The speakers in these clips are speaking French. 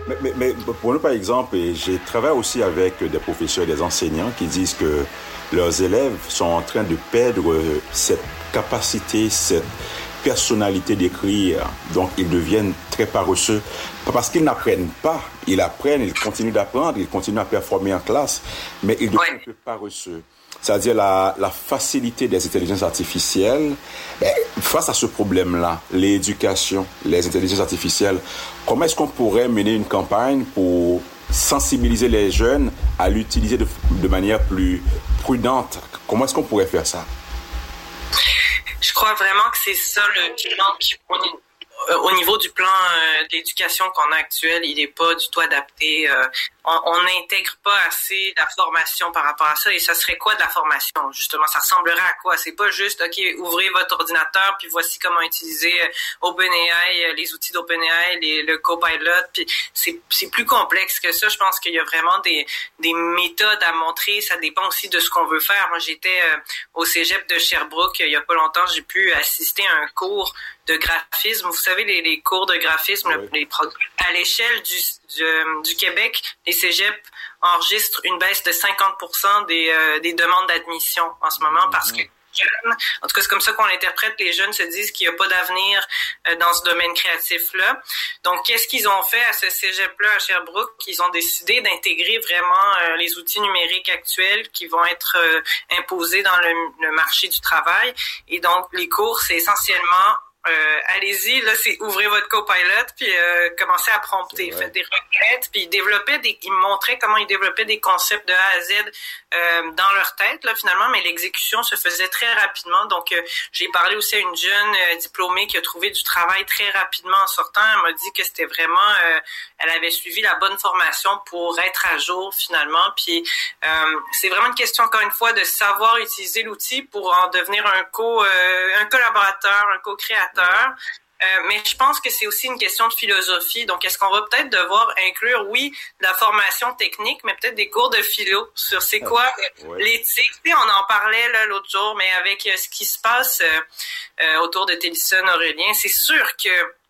Mais pour nous, par exemple, et j'ai travaillé aussi avec des professeurs, des enseignants qui disent que leurs élèves sont en train de perdre cette capacité, cette personnalité d'écrire. Donc, ils deviennent très paresseux. Pas parce qu'ils n'apprennent pas. Ils apprennent, ils continuent d'apprendre, ils continuent à performer en classe, mais ils deviennent un peu paresseux. C'est-à-dire la facilité des intelligences artificielles. Face à ce problème-là, l'éducation, les intelligences artificielles, comment est-ce qu'on pourrait mener une campagne pour sensibiliser les jeunes à l'utiliser de manière plus prudente? Comment est-ce qu'on pourrait faire ça? Je crois vraiment que c'est ça le bilan au niveau du plan d'éducation qu'on a actuel, il n'est pas du tout adapté. On n'intègre pas assez la formation par rapport à ça. Et ça serait quoi de la formation, justement? Ça ressemblerait à quoi? C'est pas juste, OK, ouvrez votre ordinateur, puis voici comment utiliser OpenAI, les outils d'OpenAI, le Copilot. Puis c'est plus complexe que ça. Je pense qu'il y a vraiment des méthodes à montrer. Ça dépend aussi de ce qu'on veut faire. Moi, j'étais au cégep de Sherbrooke il y a pas longtemps. J'ai pu assister à un cours de graphisme. Vous savez, les cours de graphisme, les programmes à l'échelle du Québec, les cégeps enregistrent une baisse de 50% des demandes d'admission en ce moment parce que en tout cas, c'est comme ça qu'on l'interprète. Les jeunes se disent qu'il n'y a pas d'avenir dans ce domaine créatif-là. Donc, qu'est-ce qu'ils ont fait à ce cégep-là à Sherbrooke? Ils ont décidé d'intégrer vraiment les outils numériques actuels qui vont être imposés dans le marché du travail. Et donc, les cours, c'est essentiellement allez-y, là, c'est ouvrez votre Copilot, puis commencez à prompter, faites des requêtes, puis ils montraient comment ils développaient des concepts de A à Z dans leur tête, là, finalement, mais l'exécution se faisait très rapidement. Donc, j'ai parlé aussi à une jeune diplômée qui a trouvé du travail très rapidement en sortant. Elle m'a dit que c'était vraiment, elle avait suivi la bonne formation pour être à jour, finalement. Puis, c'est vraiment une question, encore une fois, de savoir utiliser l'outil pour en devenir un collaborateur, un co-créateur. Mais je pense que c'est aussi une question de philosophie. Donc, est-ce qu'on va peut-être devoir inclure, oui, de la formation technique, mais peut-être des cours de philo sur c'est quoi l'éthique. On en parlait là l'autre jour, mais avec ce qui se passe autour de Télésphone Aurélien, c'est sûr que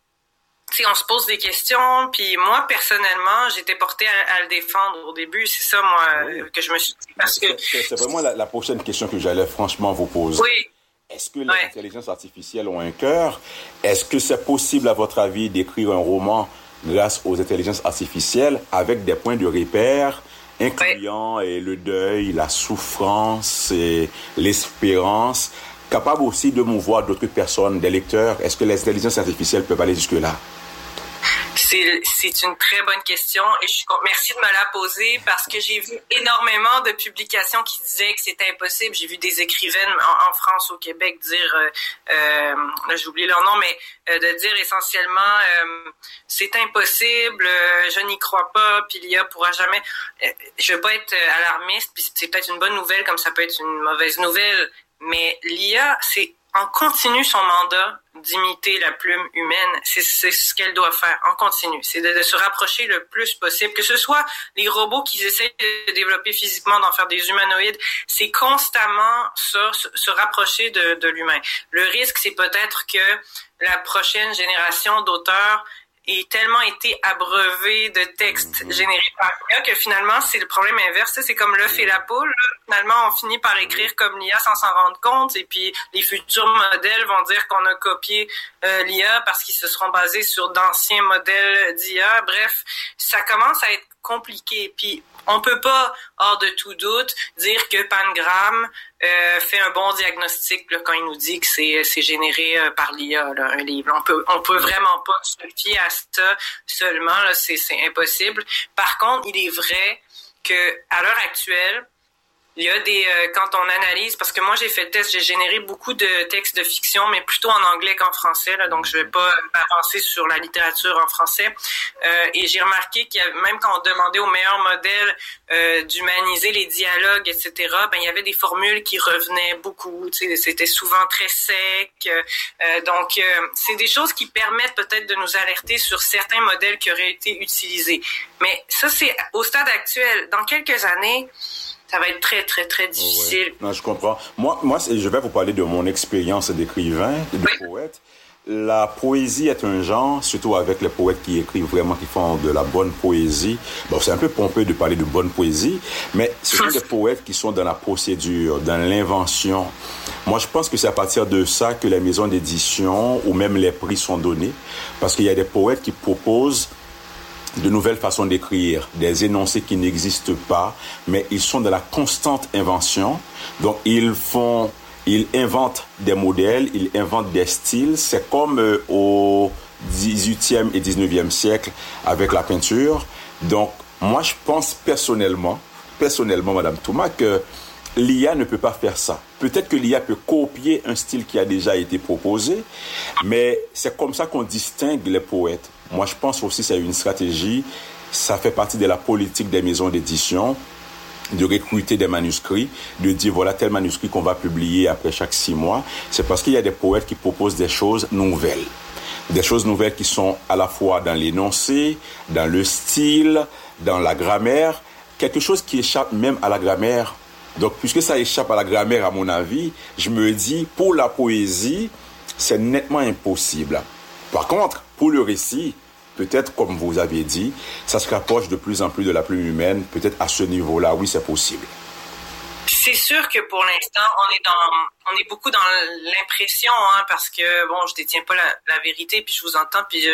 on se pose des questions, puis moi, personnellement, j'étais portée à le défendre au début. C'est ça, moi, que je me suis dit. Parce que c'est vraiment la prochaine question que j'allais franchement vous poser. Oui. Est-ce que les intelligences artificielles ont un cœur? Est-ce que c'est possible, à votre avis, d'écrire un roman grâce aux intelligences artificielles avec des points de repère incluant le deuil, la souffrance et l'espérance, capable aussi de mouvoir d'autres personnes, des lecteurs? Est-ce que les intelligences artificielles peuvent aller jusque-là? C'est une très bonne question et merci de me la poser parce que j'ai vu énormément de publications qui disaient que c'était impossible. J'ai vu des écrivaines en France, au Québec dire, là j'ai oublié leur nom, mais de dire essentiellement c'est impossible, je n'y crois pas, puis l'IA pourra jamais. Je veux pas être alarmiste, puis c'est peut-être une bonne nouvelle comme ça peut être une mauvaise nouvelle, mais l'IA en continu son mandat d'imiter la plume humaine. C'est ce qu'elle doit faire en continu. C'est de se rapprocher le plus possible. Que ce soit les robots qu'ils essayent de développer physiquement, d'en faire des humanoïdes, c'est constamment ça, se rapprocher de l'humain. Le risque, c'est peut-être que la prochaine génération d'auteurs ait tellement été abreuvé de textes générés par l'IA que finalement, c'est le problème inverse. C'est comme l'œuf et la poule. Là. Finalement, on finit par écrire comme l'IA sans s'en rendre compte et puis les futurs modèles vont dire qu'on a copié l'IA parce qu'ils se seront basés sur d'anciens modèles d'IA. Bref, ça commence à être compliqué. Puis, on peut pas, hors de tout doute, dire que Pangram fait un bon diagnostic là, quand il nous dit que c'est généré par l'IA, là, un livre. On peut vraiment pas se fier à ça seulement. Là, c'est impossible. Par contre, il est vrai que à l'heure actuelle, il y a quand on analyse, parce que moi j'ai fait le test, j'ai généré beaucoup de textes de fiction, mais plutôt en anglais qu'en français, là, donc je vais pas avancer sur la littérature en français. Et j'ai remarqué même quand on demandait aux meilleurs modèles d'humaniser les dialogues, etc., il y avait des formules qui revenaient beaucoup, c'était souvent très sec. Donc c'est des choses qui permettent peut-être de nous alerter sur certains modèles qui auraient été utilisés. Mais ça c'est au stade actuel. Dans quelques années, ça va être très, très, très difficile. Non, je comprends. Moi, je vais vous parler de mon expérience d'écrivain, de poète. la poésie est un genre, surtout avec les poètes qui écrivent vraiment, qui font de la bonne poésie. Bon, c'est un peu pompeux de parler de bonne poésie, mais ce sont des poètes qui sont dans la procédure, dans l'invention. Moi, je pense que c'est à partir de ça que les maisons d'édition ou même les prix sont donnés, parce qu'il y a des poètes qui proposent de nouvelles façons d'écrire, des énoncés qui n'existent pas, mais ils sont dans la constante invention. Donc, ils inventent des modèles, ils inventent des styles. C'est comme au 18e et 19e siècle avec la peinture. Donc, moi, je pense personnellement, Madame Touma, que l'IA ne peut pas faire ça. Peut-être que l'IA peut copier un style qui a déjà été proposé, mais c'est comme ça qu'on distingue les poètes. Moi, je pense aussi que c'est une stratégie. Ça fait partie de la politique des maisons d'édition, de recruter des manuscrits, de dire voilà tel manuscrit qu'on va publier après chaque 6 mois. C'est parce qu'il y a des poètes qui proposent des choses nouvelles. Des choses nouvelles qui sont à la fois dans l'énoncé, dans le style, dans la grammaire, quelque chose qui échappe même à la grammaire. Donc, puisque ça échappe à la grammaire, à mon avis, je me dis, pour la poésie, c'est nettement impossible. Par contre, pour le récit, peut-être, comme vous avez dit, ça se rapproche de plus en plus de la plume humaine. Peut-être à ce niveau-là, oui, c'est possible. C'est sûr que pour l'instant, on est beaucoup dans l'impression, parce que bon, je détiens pas la vérité, puis je vous entends, puis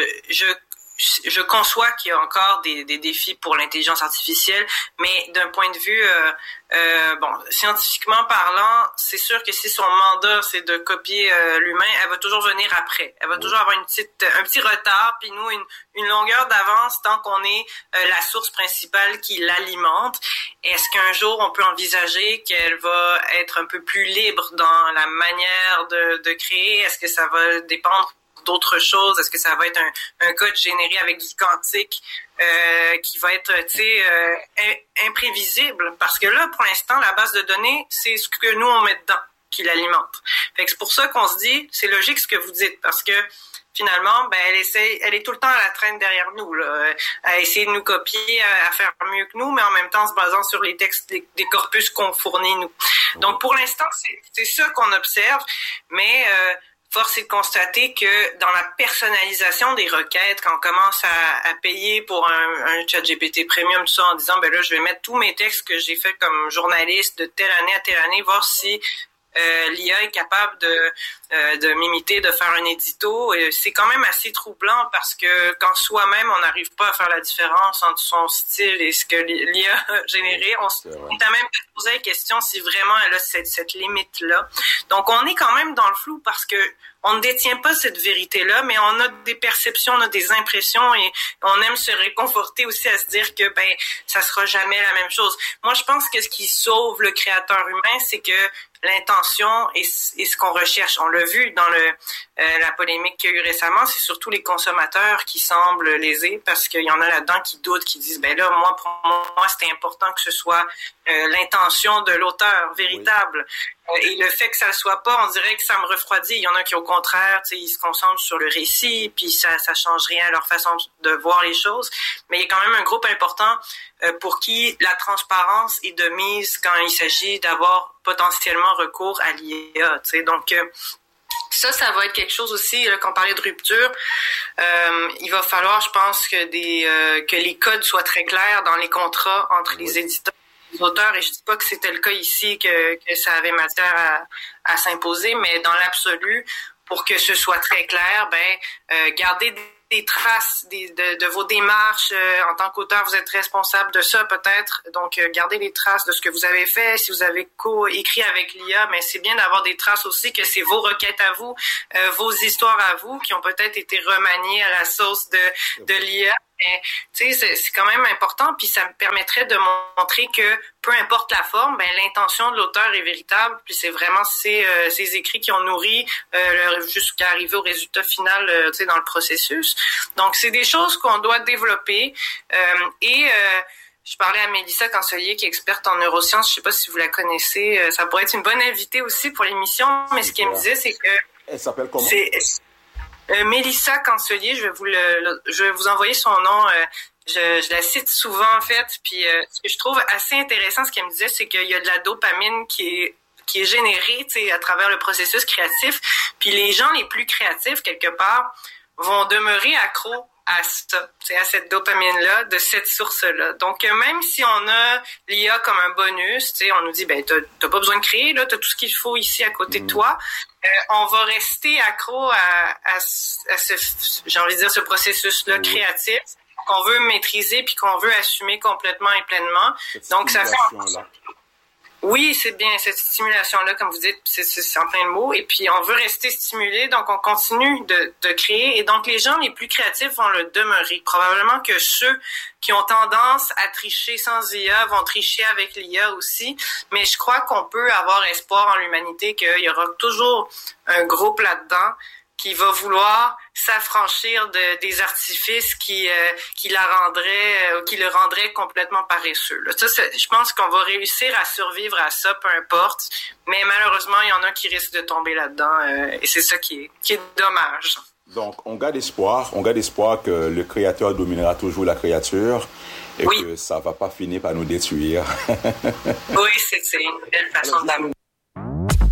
je conçois qu'il y a encore des défis pour l'intelligence artificielle, mais d'un point de vue scientifiquement parlant, c'est sûr que si son mandat c'est de copier l'humain, elle va toujours venir après. Elle va toujours avoir un petit retard, puis nous une longueur d'avance tant qu'on est la source principale qui l'alimente. Est-ce qu'un jour on peut envisager qu'elle va être un peu plus libre dans la manière de créer? Est-ce que ça va dépendre d'autres choses? Est-ce que ça va être un code généré avec du quantique qui va être, imprévisible? Parce que là, pour l'instant, la base de données, c'est ce que nous, on met dedans qui l'alimente. Fait que c'est pour ça qu'on se dit, c'est logique ce que vous dites, parce que finalement, elle est tout le temps à la traîne derrière nous, là, à essayer de nous copier, à faire mieux que nous, mais en même temps en se basant sur les textes des corpus qu'on fournit, nous. Donc, pour l'instant, c'est ça qu'on observe, mais force est de constater que dans la personnalisation des requêtes, quand on commence à payer pour un ChatGPT Premium, tout ça, en disant, là, je vais mettre tous mes textes que j'ai fait comme journaliste de telle année à telle année, voir si l'IA est capable de m'imiter, de faire un édito. C'est quand même assez troublant parce que quand soi-même, on n'arrive pas à faire la différence entre son style et ce que l'IA a généré, on t'a même posé la question si vraiment elle a cette limite-là. Donc, on est quand même dans le flou parce que on ne détient pas cette vérité-là, mais on a des perceptions, on a des impressions et on aime se réconforter aussi à se dire que ça sera jamais la même chose. Moi, je pense que ce qui sauve le créateur humain, c'est que l'intention et ce qu'on recherche. On l'a vu dans la polémique qu'il y a eu récemment, c'est surtout les consommateurs qui semblent lésés parce qu'il y en a là-dedans qui doutent, qui disent là, pour moi, c'était important que ce soit l'intention de l'auteur véritable. Oui. Et le fait que ça le soit pas, on dirait que ça me refroidit. Il y en a qui, au contraire, ils se concentrent sur le récit, puis ça change rien à leur façon de voir les choses. Mais il y a quand même un groupe important pour qui la transparence est de mise quand il s'agit d'avoir potentiellement recours à l'IA. Donc, ça va être quelque chose aussi, là, quand on parlait de rupture, il va falloir, je pense, que les codes soient très clairs dans les contrats entre les éditeurs et les auteurs. Et je dis pas que c'était le cas ici, que ça avait matière à s'imposer, mais dans l'absolu, pour que ce soit très clair, gardez des traces de vos démarches. En tant qu'auteur, vous êtes responsable de ça peut-être. Donc, gardez les traces de ce que vous avez fait. Si vous avez écrit avec l'IA, mais c'est bien d'avoir des traces aussi que c'est vos requêtes à vous, vos histoires à vous qui ont peut-être été remaniées à la sauce de l'IA. Mais, c'est quand même important, puis ça me permettrait de montrer que peu importe la forme, l'intention de l'auteur est véritable, puis c'est vraiment ses écrits qui ont nourri jusqu'à arriver au résultat final dans le processus. Donc, c'est des choses qu'on doit développer. Je parlais à Mélissa Cancelier, qui est experte en neurosciences. Je sais pas si vous la connaissez. Ça pourrait être une bonne invitée aussi pour l'émission, mais ce qu'elle me disait, c'est que... Elle s'appelle comment? Mélissa Cancelier, je vais vous envoyer son nom. Je la cite souvent, en fait. Puis, ce que je trouve assez intéressant, ce qu'elle me disait, c'est qu'il y a de la dopamine qui est qui est généré, tu sais, à travers le processus créatif. Puis les gens les plus créatifs, quelque part, vont demeurer accros à ça, à cette dopamine-là, de cette source-là. Donc, même si on a l'IA comme un bonus, on nous dit, ben, t'as pas besoin de créer, là, t'as tout ce qu'il faut ici à côté de toi, on va rester accro à ce, j'ai envie de dire, ce processus-là créatif qu'on veut maîtriser puis qu'on veut assumer complètement et pleinement. Donc, ça fait... Oui, c'est bien, cette stimulation-là, comme vous dites, c'est en plein de mots. Et puis, on veut rester stimulé, donc on continue de créer. Et donc, les gens les plus créatifs vont le demeurer. Probablement que ceux qui ont tendance à tricher sans IA vont tricher avec l'IA aussi. Mais je crois qu'on peut avoir espoir en l'humanité qu'il y aura toujours un groupe là-dedans qui va vouloir s'affranchir des artifices qui le rendraient complètement paresseux. Là, ça, je pense qu'on va réussir à survivre à ça, peu importe. Mais malheureusement, il y en a qui risquent de tomber là-dedans, et c'est ça qui est dommage. Donc, on garde espoir que le créateur dominera toujours la créature et que ça va pas finir par nous détruire. Oui, c'est une belle façon d'amour.